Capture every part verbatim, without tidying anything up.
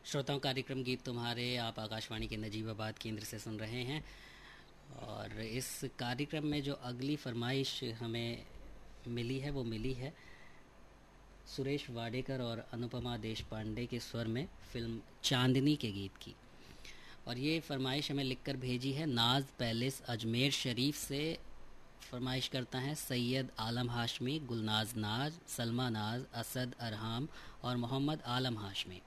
श्रोताओं, कार्यक्रम गीत तुम्हारे आप आकाशवाणी के नजीबाबाद केंद्र से सुन रहे हैं। और इस कार्यक्रम में जो अगली फरमाइश हमें मिली है वो मिली है सुरेश वाडेकर और अनुपमा देशपांडे के स्वर में फिल्म चांदनी के गीत की। और ये फरमाइश हमें लिखकर भेजी है नाज पैलेस अजमेर शरीफ से। फरमाइश करता है सैयद आलम हाशमी, गुलनाज नाज, सलमा नाज, असद अरहाम और मोहम्मद आलम हाशमी।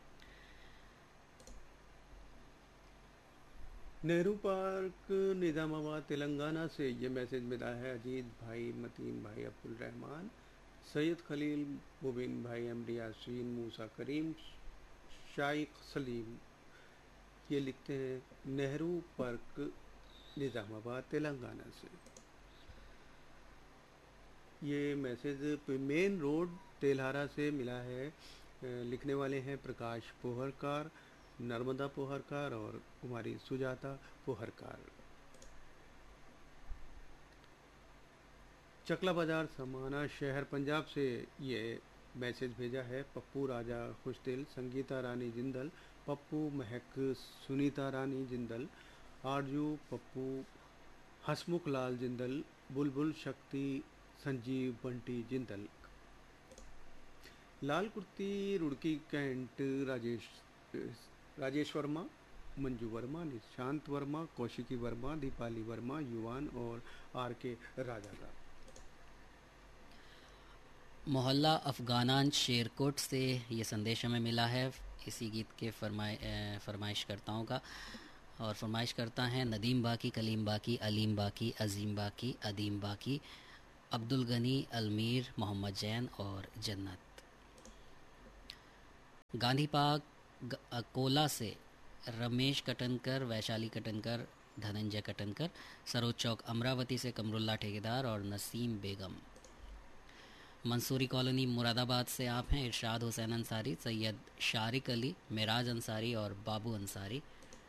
नेहरू पार्क निज़ामाबाद तेलंगाना से ये मैसेज मिला है अजीत भाई, मतीन भाई, अब्दुल रहमान, सैयद खलील, मुबीन भाई, एमडी यासीन, मूसा करीम, शाइक सलीम। ये लिखते हैं नेहरू पार्क निज़ामाबाद तेलंगाना से। ये मैसेज मेन रोड तेल्हारा से मिला है। लिखने वाले हैं प्रकाश पोहरकार, नर्मदा पोहरकार और कुमारी सुजाता पोहरकार। चकला बाजार समाना शहर पंजाब से ये मैसेज भेजा है पप्पू राजा खुशदिल, संगीता रानी जिंदल, पप्पू महक, सुनीता रानी जिंदल, आरजू पप्पू, हसमुख लाल जिंदल, बुलबुल शक्ति, संजीव बंटी जिंदल। लाल कुर्ती रुड़की कैंट राजेश राजेश वर्मा, मंजू वर्मा, निशांत वर्मा, कौशिकी वर्मा, दीपाली वर्मा, युवान और आर के राजा का। मोहल्ला अफगानान शेरकोट से ये संदेश हमें मिला है इसी गीत के फरमाए फरमाइशकर्ताओं का। और फरमाइश करता है नदीम बाकी, कलीम बाकी, अलीम बाकी, अजीम बाकी, अदीम बाकी, अब्दुल गनी, अलमीर, मोहम्मद जैन और जन्नत। गांधी पार्क कोला से रमेश कटनकर, वैशाली कटनकर, धनंजय कटनकर, सरोज चौक अमरावती से कमरुल्ला ठेकेदार और नसीम बेगम। मंसूरी कॉलोनी मुरादाबाद से आप हैं इरशाद हुसैन अंसारी, सैयद शारिक अली, मेराज अंसारी और बाबू अंसारी।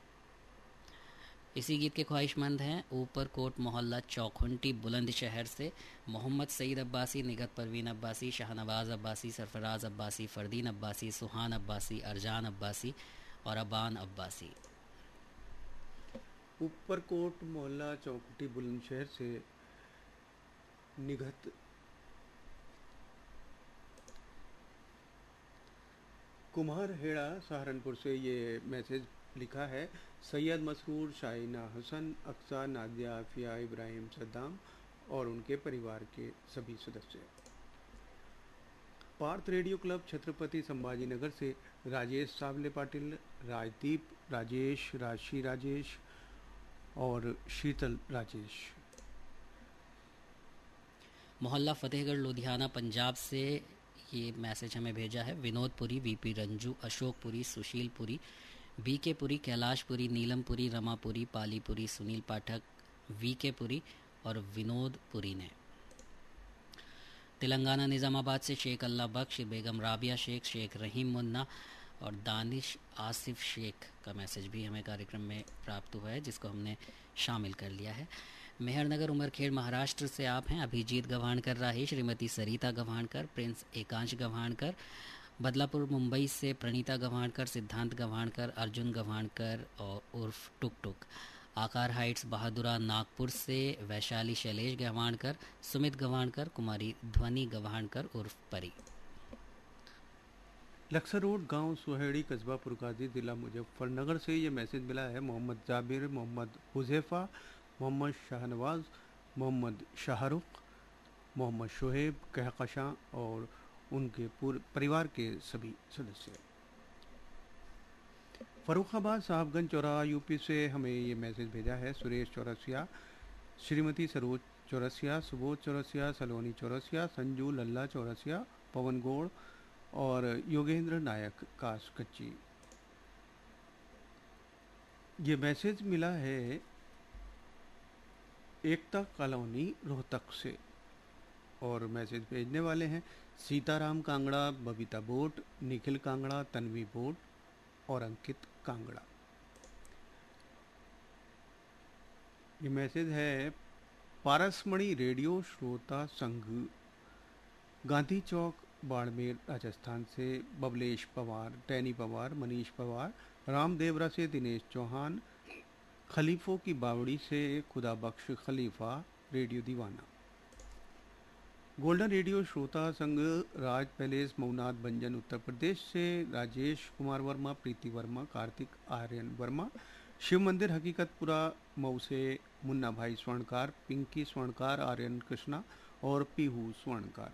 इसी गीत के ख्वाहिशमंद हैं ऊपर कोट मोहल्ला चौखुंटी बुलंदशहर से मोहम्मद सईद अब्बासी, निगत परवीन अब्बासी, शाहनवाज अब्बासी, सरफराज अब्बासी, फरदीन अब्बासी, सुहान अब्बासी, अरजान अब्बासी और अबान अब्बासी। ऊपर कोट मोहल्ला चौखुंटी बुलंदशहर से निगत कुमार हेड़ा सहारनपुर से ये मैसेज लिखा है सैयद मसरूर, शाइना हसन, अक्सा, नादिया, आफिया, इब्राहिम, सद्दाम और उनके परिवार के सभी सदस्य। पार्थ रेडियो क्लब छत्रपति संभाजी नगर से राजेश सावले पाटिल, राजदीप राजेश, राशि राजेश और शीतल राजेश। मोहल्ला फतेहगढ़ लुधियाना पंजाब से ये मैसेज हमें भेजा है विनोदपुरी, वीपी रंजू, अशोकपुरी, सुशीलपुरी, वी के पुरी, कैलाशपुरी, नीलमपुरी, रमापुरी, पालीपुरी, सुनील पाठक, वी के पुरी और विनोदपुरी ने। तेलंगाना निज़ामाबाद से शेख अल्लाह बख्श, बेगम राबिया शेख, शेख रहीम मुन्ना और दानिश आसिफ शेख का मैसेज भी हमें कार्यक्रम में प्राप्त हुआ है जिसको हमने शामिल कर लिया है। मेहरनगर उमरखेड़ महाराष्ट्र से आप हैं अभिजीत गवाणकर राही, श्रीमती सरिता गवाणकर, प्रिंस एकांश गवाणकर। बदलापुर मुंबई से प्रणीता गवाणकर, सिद्धांत गवाणकर, अर्जुन गवाणकर और उर्फ टुक टुक। आकार हाइट्स बहादुरा नागपुर से वैशाली शैलेश गवाणकर, सुमित गवाणकर, कुमारी ध्वनि गवाणकर उर्फ परी। लक्सर रोड गांव सुहेड़ी कस्बा पुरकाजी जिला मुजफ्फरनगर से ये मैसेज मिला है मोहम्मद जाबिर, मोहम्मद हुजैफा, मोहम्मद शाहनवाज, मोहम्मद शाहरुख, मोहम्मद शोहेब, कहकशां और उनके पूरे परिवार के सभी सदस्य। फरुखाबाद साहबगंज चौराहा यूपी से हमें ये मैसेज भेजा है सुरेश चौरसिया, श्रीमती सरोज चौरसिया, सुबोध चौरसिया, सलोनी चौरसिया, संजू लल्ला चौरसिया, पवन गौड़ और योगेंद्र नायक काश कच्ची। ये मैसेज मिला है एकता कॉलोनी रोहतक से और मैसेज भेजने वाले हैं सीताराम कांगड़ा, बबीता बोट, निखिल कांगड़ा, तन्वी बोट और अंकित कांगड़ा। ये मैसेज है पारसमणि रेडियो श्रोता संघ, गांधी चौक बाड़मेर राजस्थान से बबलेश पवार, टैनी पवार, मनीष पवार, रामदेवरा से दिनेश चौहान, खलीफों की बावड़ी से खुदा बख्श खलीफा, रेडियो दीवाना। गोल्डन रेडियो श्रोता संघ राज पैलेस मऊनाथ भंजन उत्तर प्रदेश से राजेश कुमार वर्मा, प्रीति वर्मा, कार्तिक आर्यन वर्मा, शिव मंदिर हकीकतपुरा मऊ से मुन्ना भाई स्वर्णकार, पिंकी स्वर्णकार, आर्यन कृष्णा और पीहू स्वर्णकार।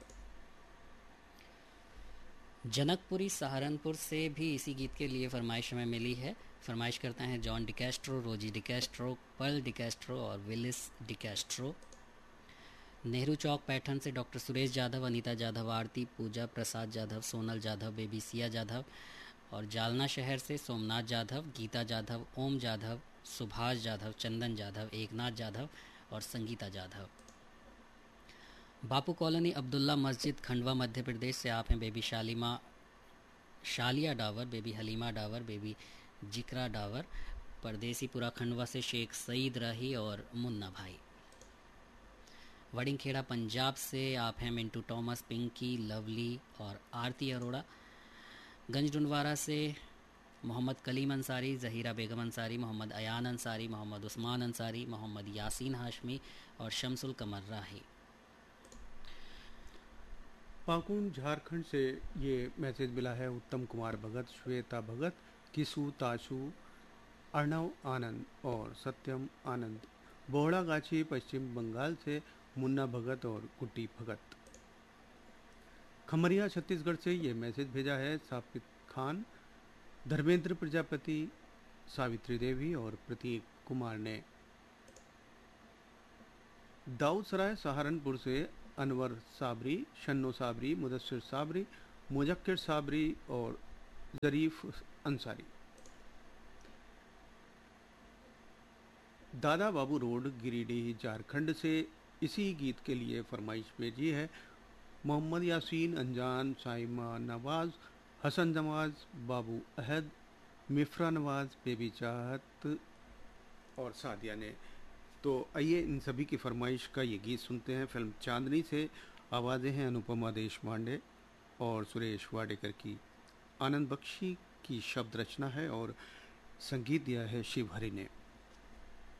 जनकपुरी सहारनपुर से भी इसी गीत के लिए फरमाइश हमें मिली है। फरमाइश करते हैं जॉन डिकैस्ट्रो, रोजी डिकैस्ट्रो, पर्ल डिकैस्ट्रो और विलिस डिकैस्ट्रो। नेहरू चौक पैठन से डॉक्टर सुरेश जाधव, अनीता जाधव, आरती, पूजा प्रसाद जाधव, सोनल जाधव, बेबी सिया जाधव। और जालना शहर से सोमनाथ जाधव, गीता जाधव, ओम जाधव, सुभाष जाधव, चंदन जाधव, एकनाथ जाधव और संगीता जाधव। बापू कॉलोनी अब्दुल्ला मस्जिद खंडवा मध्य प्रदेश से आप हैं baby शालिमा Shaliya Dawar, baby Halima Dawar, baby जिक्रा डावर। परदेसीपुरा खंडवा से शेख सईद राही और मुन्ना भाई। वडिंगखेड़ा पंजाब से आप हैं मिंटू टॉमस, पिंकी, लवली और आरती अरोड़ा। गंजडुंडवारा से मोहम्मद कलीम अंसारी, जहीरा बेगम अंसारी, मोहम्मद अयान अंसारी, मोहम्मद उस्मान अंसारी, मोहम्मद यासीन हाशमी और शमसुल कमर राही। पाकुड़ झारखंड से ये मैसेज मिला है उत्तम कुमार भगत, श्वेता भगत, किसू ताशु, अर्णव आनंद और सत्यम आनंद। बोहड़ा गाछी पश्चिम बंगाल से मुन्ना भगत और कुटी भगत। खमरिया छत्तीसगढ़ से ये मैसेज भेजा है सापित खान, धर्मेंद्र प्रजापति, सावित्री देवी और प्रतीक कुमार ने। दाऊद सराय सहारनपुर से अनवर साबरी, शन्नो साबरी, मुदस्सिर साबरी, मुजक्किर साबरी और जरीफ अंसारी। दादा बाबू रोड गिरिडीह झारखंड से इसी गीत के लिए फरमाइश भेजी है मोहम्मद यासीन, अनजान, साइमा नवाज, हसन नवाज, बाबू अहद, मिफ्रा नवाज, बेबी चाहत और सादिया ने। तो आइए इन सभी की फरमाइश का ये गीत सुनते हैं। फिल्म चांदनी से आवाज़ें हैं अनुपमा देशपांडे और सुरेश वाडेकर की। आनंद बख्शी की शब्द रचना है और संगीत दिया है शिव हरि ने।